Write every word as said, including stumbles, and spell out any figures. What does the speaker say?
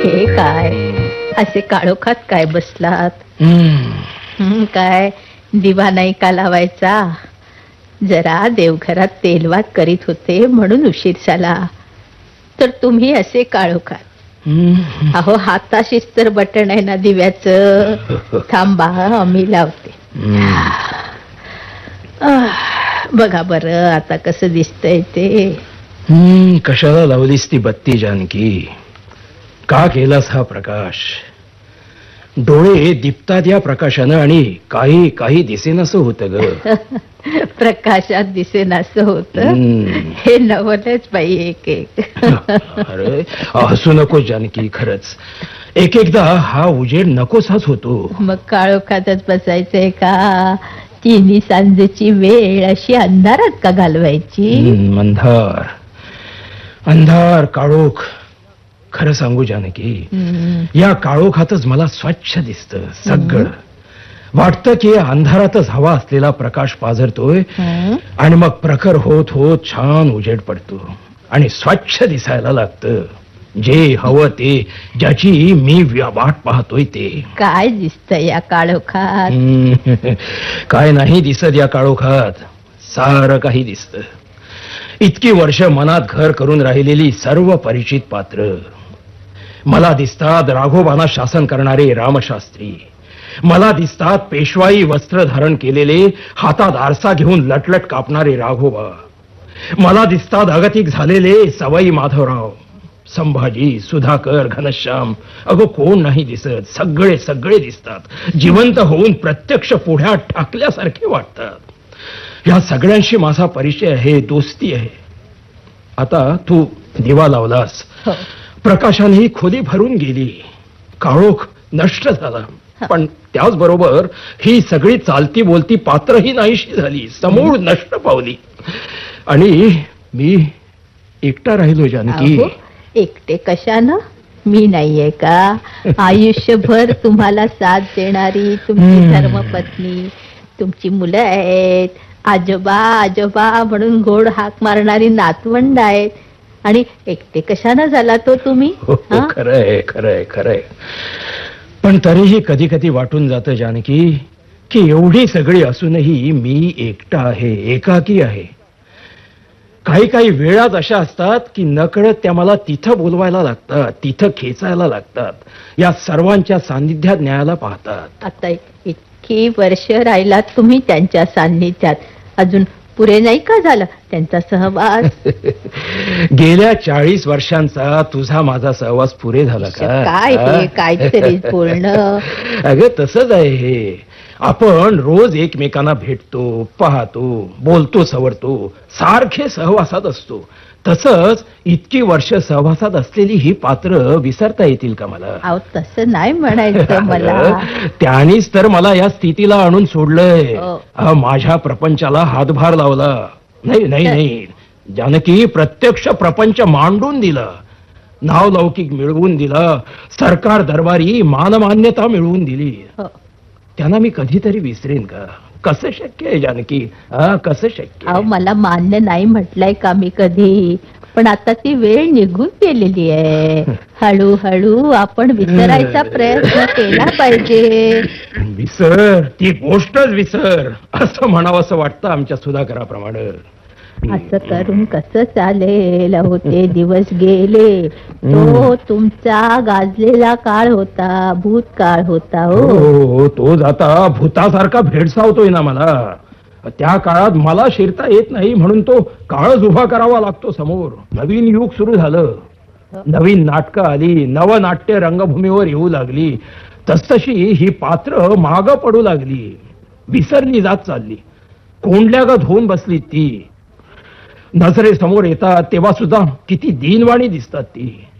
हे काय असे काळोखात काय बसलात? हं, काय दिवा नाही का लावायचा? जरा देवघरात तेलवात करीत होते म्हणून उशीर झाला. तर तुम्ही असे काळोखात. अहो हाताशीच तर बटन आहे ना दिव्याचं. थांबा मी लावते. बघा बरं आता कसं दिसतंय ते. हम्म कशाला लावलीस ती बत्ती जानकी? का केलास हा प्रकाश? डोळे दिपतात या प्रकाशानं आणि काही काही दिसेनासं होतं ग. प्रकाशात दिसेनासं होत. हे नवलच बाई एक एक. अरे हसू नको जानकी, खरंच एक एकदा हा उजेड नकोसाच होतो. मग काळोखातच बसायचंय का? तिन्ही सांजेची वेळ अशी अंधारात का घालवायची? अंधार अंधार काळोख. खरं सांगू जानकी, या काळोखातच मला स्वच्छ दिसतं सगळं. वाटतं की अंधारातच हवा असलेला प्रकाश पाझरतोय आणि मग प्रखर होत होत छान उजेड पडतो आणि स्वच्छ दिसायला लागतं. जे हवं ते, ज्याची मी वाट पाहतोय ते. काय दिसतंय या काळोखात? काय नाही दिसत या काळोखात, सारं काही दिसतं. इतकी वर्ष मनात घर करून राहिलेली सर्व परिचित पात्र मला दिसतात. राघोबांना शासन करणारे रामशास्त्री मला दिसतात. पेशवाई वस्त्र धारण केलेले, हातात आरसा घेऊन लटलट कापणारे राघोबा मला दिसतात. अगतिक झालेले सवाई माधवराव, संभाजी, सुधाकर, घनश्याम. अगो कोण नाही दिसत? सगळे सगळे दिसतात. जिवंत होऊन प्रत्यक्ष पुढ्यात टाकल्यासारखे वाटतात. या सगळ्यांशी माझा परिचय आहे, दोस्ती आहे. आता तू दिवा लावलास, प्रकाशाने ही खोली भरून गेली, काळोख नष्ट झाला. पण त्याचबरोबर ही सगळी चालती बोलती पात्रही नाहीशी झाली, समूळ नष्ट पावली. आणि मी एकटा राहिलो जानकी. एकटे कशानं? मी नाहीये का? आयुष्यभर तुम्हाला साथ देणारी तुमची धर्मपत्नी, तुमची मुलं आहेत, आजोबा आजोबा म्हणून गोड हाक मारणारी नातवंड आहेत. आणि एकटे कशानं झाला तो तुम्ही? खरंय खरंय खरंय. पण तरीही कधी कधी वाटून जातं जानकी की एवढी सगळी असूनही मी एकटा आहे, एकाकी आहे. काही काही वेळात अशा असतात की नकळत त्या मला तिथं बोलवायला लागतात, तिथं खेचायला लागतात, या सर्वांच्या सान्निध्यात न्यायला पाहतात. आता इतकी वर्ष राहिलात तुम्ही त्यांच्या सान्निध्यात, अजून पुरे नाही का झालं त्यांचा सहवास? गेल्या चाळीस वर्षांचा तुझा माझा सहवास पुरे झाला का? काय हे काहीतरी बोलणं. अगं तसंच आहे हे. आपण रोज एकमेकांना भेटतो, पाहतो, बोलतो, सवरतो, सारखे सहवासात असतो. तसंच इतकी वर्ष सहवासात असलेली ही पात्र विसरता येतील का मला? अहो तसं नाही म्हणायचं मला. त्यानीच तर मला या स्थितीला आणून सोडलंय, माझ्या प्रपंचाला हातभार लावला. नाही नाही नाही जानकी, प्रत्यक्ष प्रपंच मांडून दिला, नावलौकिक मिळवून दिला, सरकार दरबारी मानमान्यता मिळवून दिली. त्यांना मी कधीतरी विसरेन का? कसं शक्य आहे जानकी? हा कसं शक्य? अहो मला मान्य नाही म्हटलंय का मी कधी, पण आता ती वेळ निघून गेलेली आहे. हळूहळू आपण विसरायचा प्रयत्न केला पाहिजे. विसर, ती गोष्टच विसर असं म्हणावं असं वाटतं आमच्या सुधाकराप्रमाणे. असं करून कसं चालेल? होते दिवस गेले, तो तुमचा गाजलेला काळ होता, भूतकाळ होता. हो तो जाता भूतासारखा भेडसावतोय ना मला. त्या काळात मला शिरता येत नाही म्हणून तो काळच उभा करावा लागतो समोर. नवीन युग सुरू झालं, नवीन नाटकं आली, नवनाट्य रंगभूमीवर येऊ लागली. तसतशी ही पात्र मागं पडू लागली, विसरली जात चालली, कोंडल्यागत होऊन बसली. ती नजरे समोर येतात तेव्हा सुद्धा किती दीनवाणी दिसतात ती.